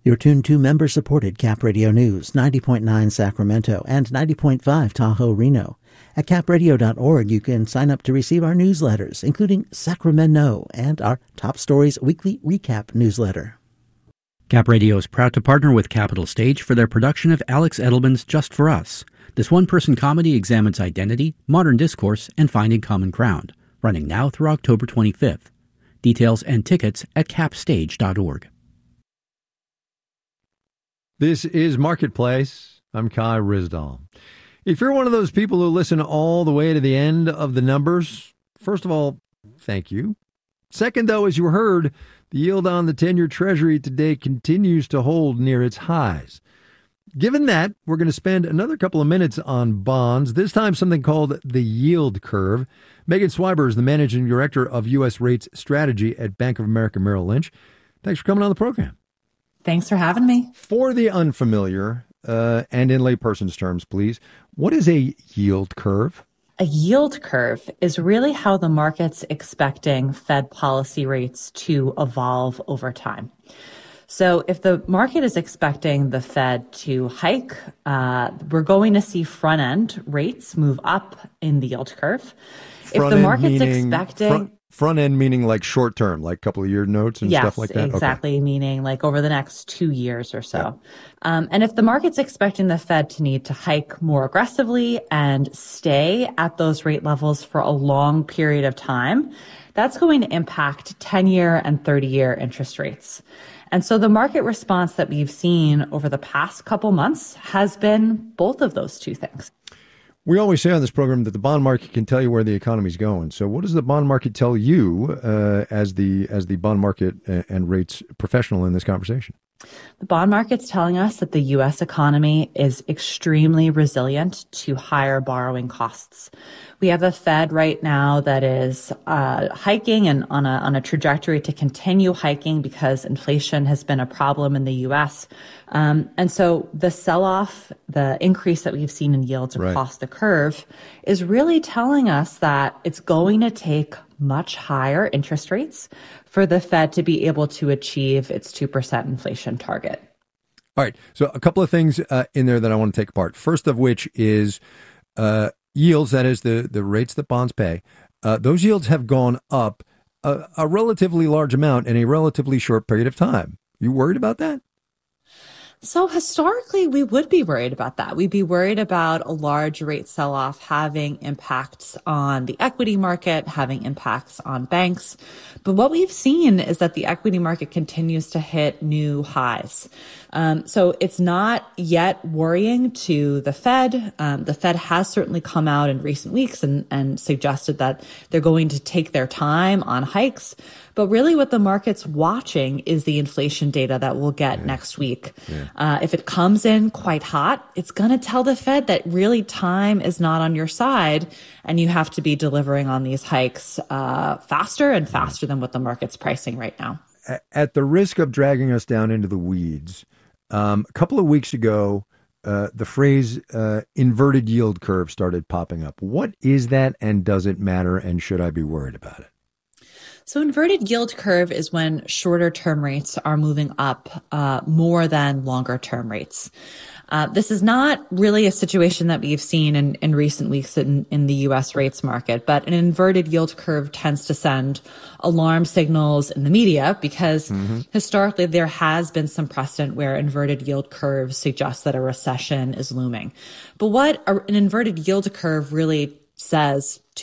You're tuned to member-supported Cap Radio News, 90.9 Sacramento and 90.5 Tahoe, Reno. At capradio.org, you can sign up to receive our newsletters, including Sacramento and our Top Stories Weekly Recap newsletter. Cap Radio is proud to partner with Capital Stage for their production of Alex Edelman's Just for Us. This one-person comedy examines identity, modern discourse, and finding common ground. Running now through October 25th. Details and tickets at capstage.org. This is Marketplace. I'm Kai Ryssdal. If you're one of those people who listen all the way to the end of the numbers, first of all, thank you. Second, though, as you heard, the yield on the 10-year Treasury today continues to hold near its highs. Given that, we're going to spend another couple of minutes on bonds, this time something called the yield curve. Megan Swiber is the managing director of U.S. Rates Strategy at Bank of America Merrill Lynch. Thanks for coming on the program. Thanks for having me. For the unfamiliar, and in layperson's terms, please, what is a yield curve? A yield curve is really how the market's expecting Fed policy rates to evolve over time. So if the market is expecting the Fed to hike, we're going to see front-end rates move up in the yield curve. If the market's expecting... Front end meaning like short term, like couple of year notes and stuff like that? Yes, exactly, okay. Meaning like over the next 2 years or so. Yeah. And if the market's expecting the Fed to need to hike more aggressively and stay at those rate levels for a long period of time, that's going to impact 10-year and 30-year interest rates. And so the market response that we've seen over the past couple months has been both of those two things. We always say on this program that the bond market can tell you where the economy's going. So what does the bond market tell you as the bond market and rates professional in this conversation? The bond market's telling us that the U.S. economy is extremely resilient to higher borrowing costs. We have a Fed right now that is hiking and on a trajectory to continue hiking because inflation has been a problem in the U.S. And so the sell-off, the increase that we've seen in yields across the curve is really telling us that it's going to take much higher interest rates for the Fed to be able to achieve its 2% inflation target. All right. So a couple of things in there that I want to take apart. First of which is yields, that is the rates that bonds pay. Those yields have gone up a relatively large amount in a relatively short period of time. You worried about that? So historically, we would be worried about that. We'd be worried about a large rate sell-off having impacts on the equity market, having impacts on banks. But what we've seen is that the equity market continues to hit new highs. So it's not yet worrying to the Fed. The Fed has certainly come out in recent weeks and suggested that they're going to take their time on hikes. But really what the market's watching is the inflation data that we'll get next week. If it comes in quite hot, it's going to tell the Fed that really time is not on your side and you have to be delivering on these hikes faster and faster than what the market's pricing right now. At the risk of dragging us down into the weeds, a couple of weeks ago, the phrase inverted yield curve started popping up. What is that, and does it matter, and should I be worried about it? So inverted yield curve is when shorter term rates are moving up more than longer term rates. This is not really a situation that we've seen in recent weeks in the U.S. rates market, but an inverted yield curve tends to send alarm signals in the media because historically there has been some precedent where inverted yield curves suggest that a recession is looming. But what an inverted yield curve really says to